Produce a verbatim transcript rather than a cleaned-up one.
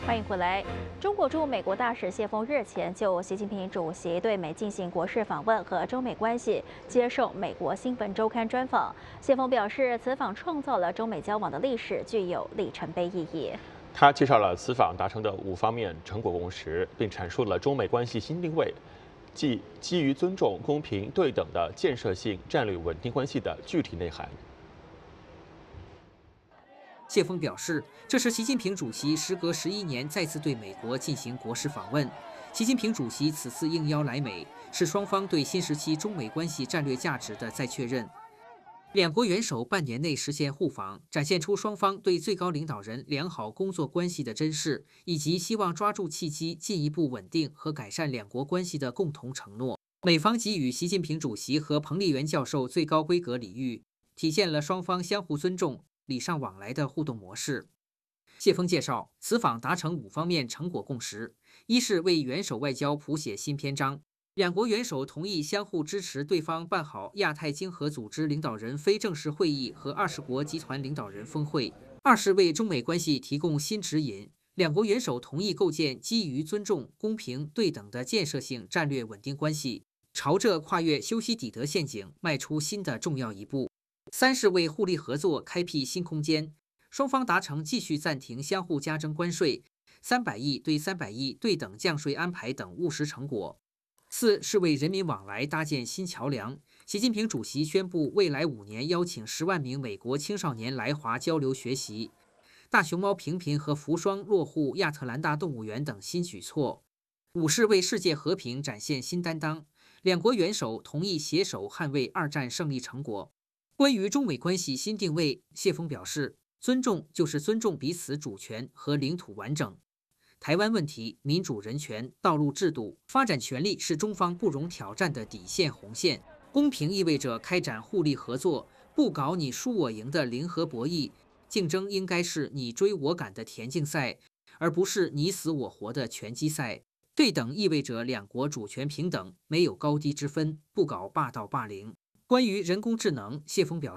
欢迎回来。中国驻美国大使谢锋日前就习近平主席对美进行国事访问和中美关系接受美国《新闻周刊》专访。谢锋表示，此访创造了中美交往的历史，具有里程碑意义。 他介绍了此访达成的五方面成果共识，并阐述了中美关系新定位，即基于尊重、公平、对等的建设性战略稳定关系的具体内涵。 谢锋表示，这是习近平主席时隔十一年再次对美国进行国事访问。习近平主席此次应邀来美，是双方对新时期中美关系战略价值的再确认。两国元首半年内实现互访，展现出双方对最高领导人良好工作关系的珍视，以及希望抓住契机进一步稳定和改善两国关系的共同承诺。美方给予习近平主席和彭丽媛教授最高规格礼遇，体现了双方相互尊重、礼尚往来的互动模式。谢锋介绍，此访达成五方面成果共识：一是为元首外交谱写新篇章，两国元首同意相互支持对方办好亚太经合组织领导人非正式会议和二十国集团领导人峰会；二是为中美关系提供新指引，两国元首同意构建基于尊重、公平、对等的建设性战略稳定关系，朝着跨越修昔底德陷阱迈出新的重要一步；三是为互利合作开辟新空间，双方达成继续暂停相互加征关税、三百亿对三百亿对等降税安排等务实成果；四是为人民往来搭建新桥梁。习近平主席宣布，未来五年邀请十万名美国青少年来华交流学习，大熊猫平平和福双落户亚特兰大动物园等新举措。五是为世界和平展现新担当，两国元首同意携手捍卫二战胜利成果。关于中美关系新定位，谢锋表示，尊重就是尊重彼此主权和领土完整。台湾问题、民主人权、道路制度、发展权利是中方不容挑战的底线红线。公平意味着开展互利合作，不搞你输我赢的零和博弈。竞争应该是你追我赶的田径赛，而不是你死我活的拳击赛。对等意味着两国主权平等，没有高低之分，不搞霸道霸凌。关于人工智能，谢锋表示，